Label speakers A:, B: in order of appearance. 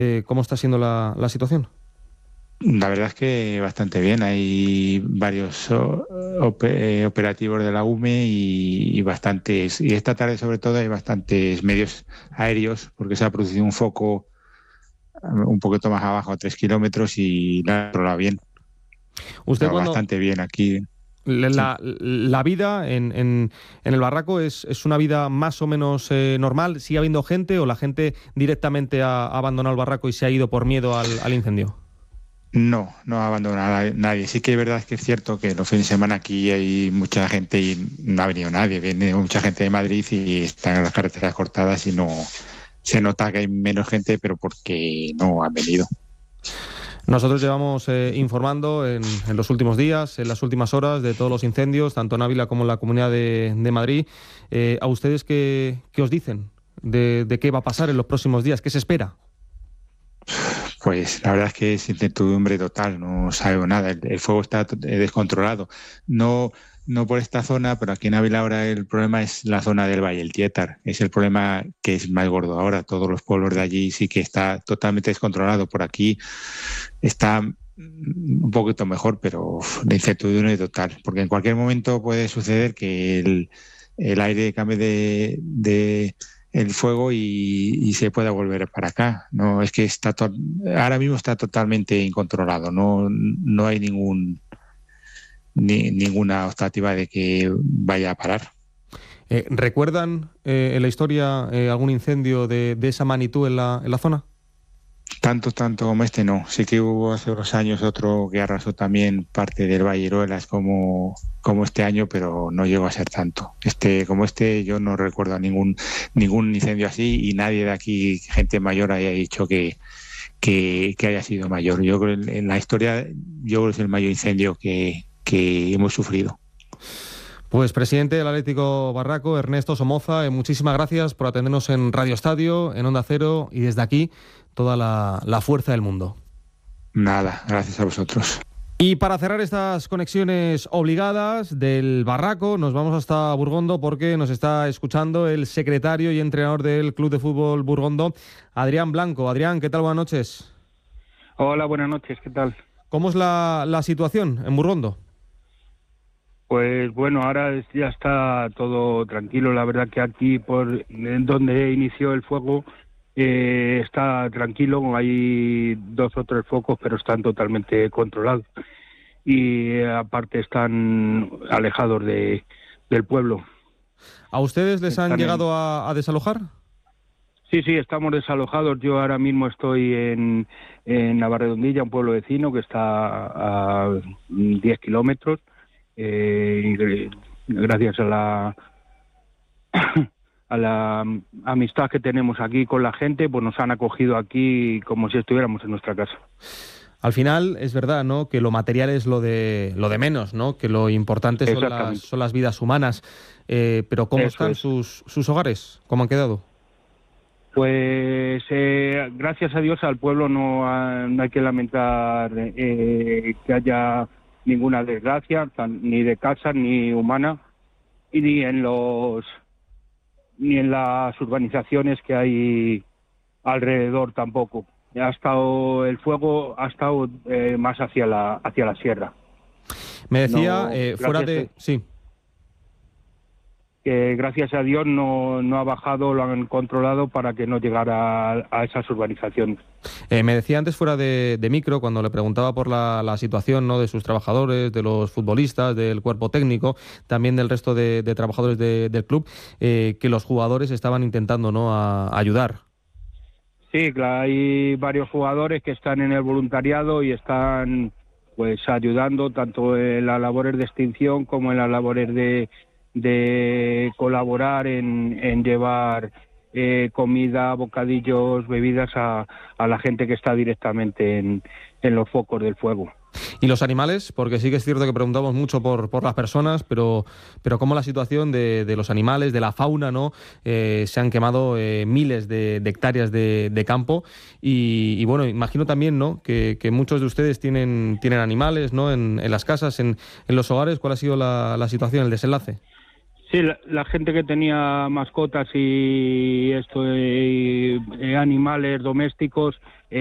A: ¿Cómo está siendo la situación?
B: La verdad es que bastante bien. Hay varios operativos de la UME y bastantes, y esta tarde sobre todo hay bastantes medios aéreos porque se ha producido un foco un poquito más abajo, a 3 kilómetros y la ha controlado bien.
A: Usted
B: Pero
A: cuando...
B: bastante bien aquí. Sí.
A: La vida en el barraco es una vida más o menos normal. ¿Sigue habiendo gente o la gente directamente ha abandonado el barraco y se ha ido por miedo al incendio?
B: No, no abandona a nadie. Sí que es verdad que es cierto que los fines de semana aquí hay mucha gente y no ha venido nadie. Viene mucha gente de Madrid y están las carreteras cortadas y no se nota que hay menos gente, pero porque no han venido.
A: Nosotros llevamos informando en los últimos días, en las últimas horas, de todos los incendios, tanto en Ávila como en la Comunidad de Madrid. ¿A ustedes qué os dicen de qué va a pasar en los próximos días? ¿Qué se espera?
B: Pues la verdad es que es incertidumbre total, no sabemos nada. El fuego está descontrolado. No, no por esta zona, pero aquí en Ávila ahora el problema es la zona del Valle, el Tietar. Es el problema que es más gordo ahora. Todos los pueblos de allí sí que está totalmente descontrolado. Por aquí está un poquito mejor, pero la incertidumbre total. Porque en cualquier momento puede suceder que el aire cambie de el fuego y se pueda volver para acá. No, es que ahora mismo está totalmente incontrolado. No hay ninguna optativa de que vaya a parar.
A: ¿Recuerdan en la historia algún incendio de esa magnitud en la zona?
B: Tanto como este no. Sí que hubo hace unos años otro que arrasó también parte del Valle Iruelas como este año, pero no llegó a ser tanto. Como este yo no recuerdo ningún incendio así y nadie de aquí, gente mayor, haya dicho que haya sido mayor. Yo creo que en la historia yo creo que es el mayor incendio que hemos sufrido.
A: Pues presidente del Atlético Barraco, Ernesto Somoza, muchísimas gracias por atendernos en Radio Estadio, en Onda Cero y desde aquí toda la fuerza del mundo.
B: Nada, gracias a vosotros.
A: Y para cerrar estas conexiones obligadas del Barraco, nos vamos hasta Burgondo porque nos está escuchando el secretario y entrenador del Club de Fútbol Burgondo, Adrián Blanco. Adrián, ¿qué tal? Buenas noches.
C: Hola, buenas noches, ¿qué tal?
A: ¿Cómo es la situación en Burgondo?
C: Pues bueno, ahora ya está todo tranquilo. La verdad que aquí, por donde inició el fuego, está tranquilo. Hay 2 o 3 focos, pero están totalmente controlados. Y aparte están alejados del pueblo.
A: ¿A ustedes les han llegado a desalojar?
C: Sí, estamos desalojados. Yo ahora mismo estoy en Navarredondilla, un pueblo vecino que está a 10 kilómetros. Gracias a la amistad que tenemos aquí con la gente, pues nos han acogido aquí como si estuviéramos en nuestra casa.
A: Al final es verdad, ¿no?, que lo material es lo de menos, ¿no?, que lo importante son las vidas humanas. Pero ¿cómo están sus hogares? ¿Cómo han quedado?
C: Pues gracias a Dios al pueblo no hay que lamentar que haya ninguna desgracia, ni de casa ni humana, y ni en las urbanizaciones que hay alrededor tampoco. El fuego ha estado más hacia la sierra.
A: Me decía, sí.
C: Que gracias a Dios no ha bajado, lo han controlado para que no llegara a esas urbanizaciones.
A: Me decía antes fuera de micro, cuando le preguntaba por la situación, ¿no?, de sus trabajadores, de los futbolistas, del cuerpo técnico, también del resto de trabajadores del club, que los jugadores estaban intentando, ¿no?, a ayudar.
C: Sí, claro, hay varios jugadores que están en el voluntariado y están pues ayudando tanto en las labores de extinción como en las labores de colaborar en llevar comida, bocadillos, bebidas a la gente que está directamente en los focos del fuego.
A: ¿Y los animales? Porque sí que es cierto que preguntamos mucho por las personas, pero cómo la situación de los animales, de la fauna, ¿no? Se han quemado miles de hectáreas de campo y bueno, imagino también, ¿no?, que muchos de ustedes tienen animales, ¿no?, en las casas, en los hogares. ¿Cuál ha sido la situación, el desenlace?
C: Sí, la gente que tenía mascotas y esto, animales domésticos,